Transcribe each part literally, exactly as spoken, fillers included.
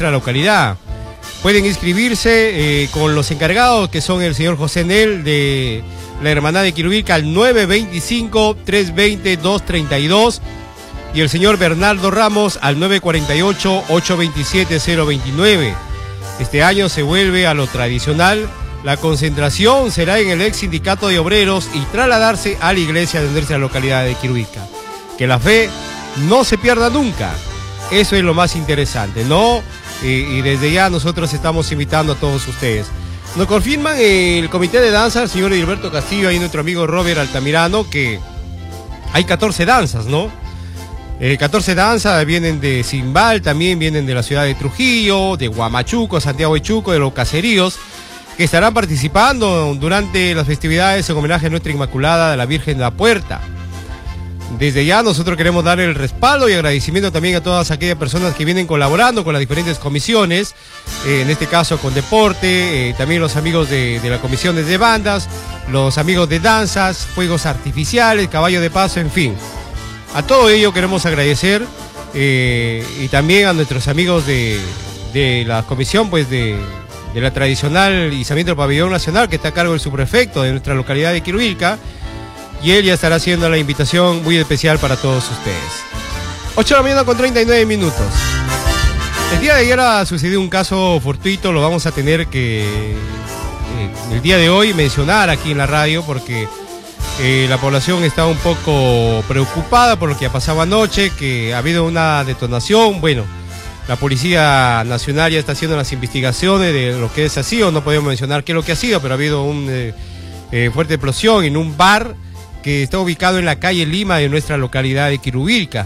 nuestra localidad. Pueden inscribirse eh, con los encargados, que son el señor José Nel de la Hermandad de Quirubilca al nueve veinticinco, trescientos veinte, doscientos treinta y dos y el señor Bernardo Ramos al nueve cuarenta y ocho, ochocientos veintisiete, cero veintinueve. Este año se vuelve a lo tradicional. La concentración será en el ex sindicato de obreros y trasladarse a la iglesia de nuestra localidad de Quirubilca. Que la fe no se pierda nunca. Eso es lo más interesante, ¿no? Y, y desde ya nosotros estamos invitando a todos ustedes. Nos confirman el comité de danza, el señor Edilberto Castillo y nuestro amigo Robert Altamirano, que hay catorce danzas, ¿no? Eh, catorce danzas vienen de Cimbal, también vienen de la ciudad de Trujillo, de Huamachuco, Santiago de Chuco, de los caseríos, que estarán participando durante las festividades en homenaje a nuestra Inmaculada de la Virgen de la Puerta. Desde ya nosotros queremos dar el respaldo y agradecimiento también a todas aquellas personas que vienen colaborando con las diferentes comisiones, eh, en este caso con deporte, eh, también los amigos de, de la comisión de bandas, los amigos de danzas, fuegos artificiales, caballo de paso, en fin. A todo ello queremos agradecer eh, y también a nuestros amigos de, de la comisión pues de, de la tradicional izamiento del pabellón nacional, que está a cargo del subprefecto de nuestra localidad de Quirubilca, y él ya estará haciendo la invitación muy especial para todos ustedes. ocho de la mañana con treinta y nueve minutos. El día de ayer ha sucedido un caso fortuito, lo vamos a tener que eh, el día de hoy mencionar aquí en la radio, porque Eh, la población está un poco preocupada por lo que ha pasado anoche, que ha habido una detonación. Bueno, la Policía Nacional ya está haciendo las investigaciones de lo que es así, o no podemos mencionar qué es lo que ha sido, pero ha habido una eh, eh, fuerte explosión en un bar que está ubicado en la calle Lima de nuestra localidad de Quirubilca.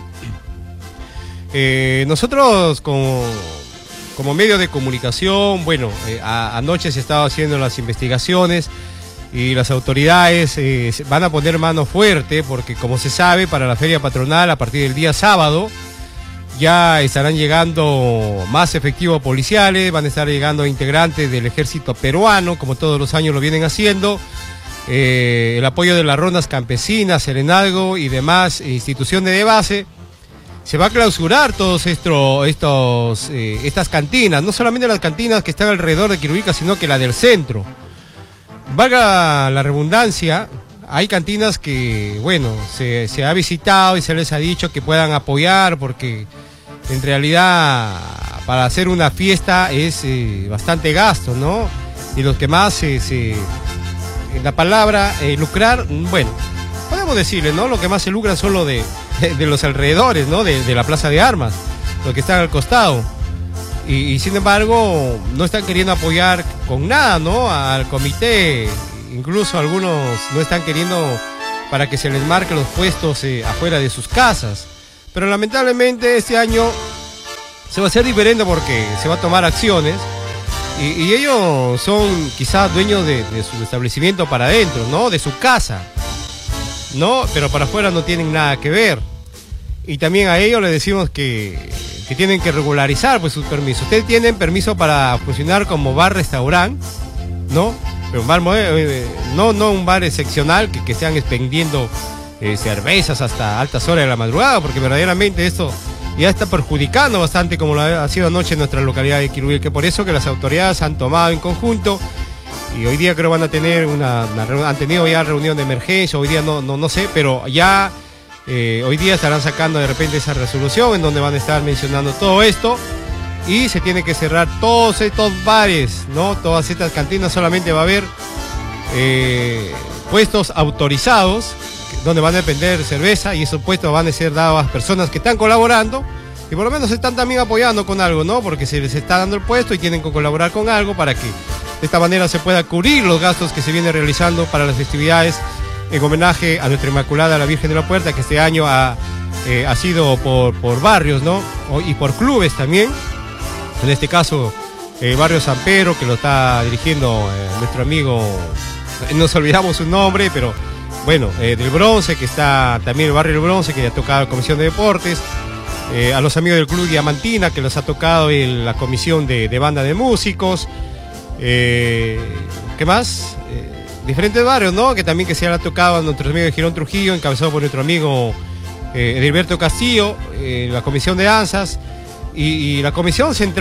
Eh, nosotros como, como medio de comunicación, bueno, eh, a, anoche se estaban haciendo las investigaciones, y las autoridades eh, van a poner mano fuerte, porque como se sabe, para la feria patronal a partir del día sábado ya estarán llegando más efectivos policiales, van a estar llegando integrantes del ejército peruano, como todos los años lo vienen haciendo, eh, el apoyo de las rondas campesinas, Serenazgo y demás instituciones de base. Se va a clausurar todos estos, estos eh, estas cantinas, no solamente las cantinas que están alrededor de Quirubilca, sino que la del centro. Valga la redundancia, hay cantinas que, bueno, se, se ha visitado y se les ha dicho que puedan apoyar, porque en realidad para hacer una fiesta es eh, bastante gasto, ¿no? Y los que más, eh, se, en la palabra eh, lucrar, bueno, podemos decirle, ¿no? Lo que más se lucra son lo de, de los alrededores, ¿no? De, de la Plaza de Armas, los que están al costado. Y, y sin embargo no están queriendo apoyar con nada, ¿no? Al comité, incluso algunos no están queriendo para que se les marque los puestos eh, afuera de sus casas. Pero lamentablemente este año se va a hacer diferente, porque se va a tomar acciones y, y ellos son quizás dueños de, de su establecimiento para adentro, ¿no? De su casa, ¿no? Pero para afuera no tienen nada que ver. Y también a ellos les decimos que que tienen que regularizar pues sus permisos. Ustedes tienen permiso para funcionar como bar-restaurante, ¿no? Pero un bar, eh, no, no un bar excepcional que, que estén expendiendo eh, cervezas hasta altas horas de la madrugada, porque verdaderamente esto ya está perjudicando bastante, como lo ha sido anoche en nuestra localidad de Quirubilca, que por eso que las autoridades han tomado en conjunto, y hoy día creo van a tener una, una han tenido ya reunión de emergencia, hoy día no, no, no sé, pero ya Eh, hoy día estarán sacando de repente esa resolución en donde van a estar mencionando todo esto, y se tiene que cerrar todos estos bares, ¿no? Todas estas cantinas. Solamente va a haber eh, puestos autorizados donde van a vender cerveza, y esos puestos van a ser dados a personas que están colaborando y por lo menos están también apoyando con algo, ¿no? Porque se les está dando el puesto y tienen que colaborar con algo para que de esta manera se pueda cubrir los gastos que se vienen realizando para las festividades en homenaje a nuestra Inmaculada, a la Virgen de la Puerta, que este año ha, eh, ha sido por, por barrios, ¿no? Y por clubes también. En este caso, eh, Barrio San Pedro, que lo está dirigiendo eh, nuestro amigo, nos olvidamos su nombre, pero bueno, eh, del Bronce, que está también el Barrio del Bronce, que ya ha tocado la Comisión de Deportes. Eh, a los amigos del Club Diamantina, que los ha tocado el, la Comisión de, de Banda de Músicos. Eh, ¿Qué más? Eh, diferentes barrios, ¿no? Que también que se ha tocado a nuestros amigos de Girón Trujillo, encabezado por nuestro amigo eh, Edilberto Castillo, eh, la Comisión de Danzas y, y la Comisión Central.